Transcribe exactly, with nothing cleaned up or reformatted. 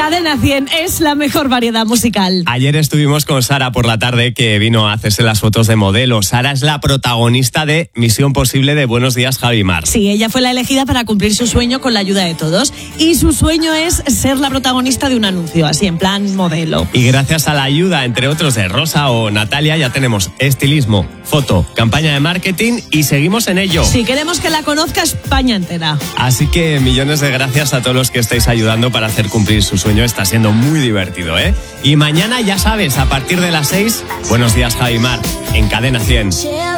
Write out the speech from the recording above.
Cadena cien es la mejor variedad musical. Ayer estuvimos con Sara por la tarde, que vino a hacerse las fotos de modelo. Sara es la protagonista de Misión Posible de Buenos Días, Javi Mar. Sí, ella fue la elegida para cumplir su sueño con la ayuda de todos. Y su sueño es ser la protagonista de un anuncio, así en plan modelo. Y gracias a la ayuda, entre otros, de Rosa o Natalia, ya tenemos estilismo, foto, campaña de marketing y seguimos en ello. Sí, queremos que la conozca España entera. Así que millones de gracias a todos los que estáis ayudando para hacer cumplir su sueño. Está siendo muy divertido, ¿eh? Y mañana, ya sabes, a partir de las seis, Buenos Días, Javi Mar, en Cadena cien.